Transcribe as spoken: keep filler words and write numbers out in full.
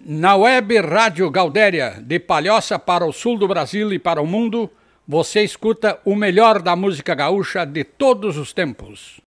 Na web Rádio Galdéria, de Palhoça para o sul do Brasil e para o mundo, você escuta o melhor da música gaúcha de todos os tempos.